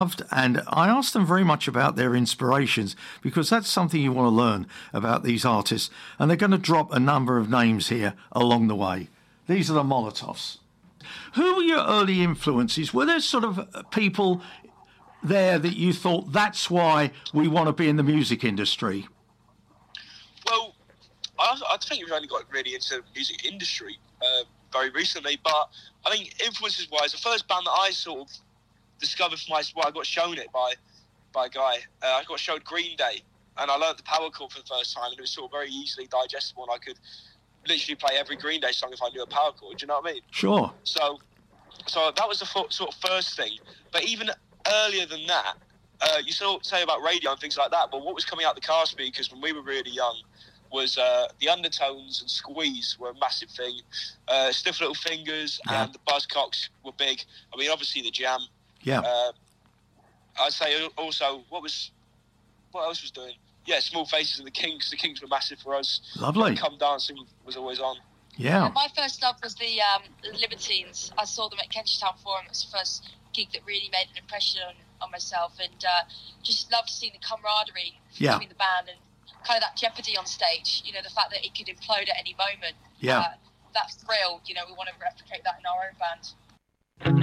And I asked them very much about their inspirations because that's something you want to learn about these artists. And they're going to drop a number of names here along the way. These are the Molotovs. Who were your early influences? Were there sort of people there that you thought that's why we want to be in the music industry? Well, I think we've only got really into the music industry very recently, but I think influences-wise, the first band that I sort of discovered for myself, I got shown it by a guy. I got showed Green Day, and I learned the power chord for the first time, and it was sort of very easily digestible, and I could literally play every Green Day song if I knew a power chord. Do you know what I mean? Sure. So that was the sort of first thing. But even earlier than that, you sort of say about radio and things like that, but what was coming out the car speakers when we were really young was the Undertones and Squeeze were a massive thing. Stiff Little Fingers and the Buzzcocks were big. I mean, obviously the Jam. Yeah. I'd say also, what else was doing? Yeah, Small Faces and the Kinks. The Kinks were massive for us. Lovely. Come Dancing was always on. Yeah. My first love was the Libertines. I saw them at Kentish Town Forum. It was the first gig that really made an impression on myself, and just loved seeing the camaraderie between the band and kind of that jeopardy on stage. You know, the fact that it could implode at any moment. Yeah. That thrill, we want to replicate that in our own band.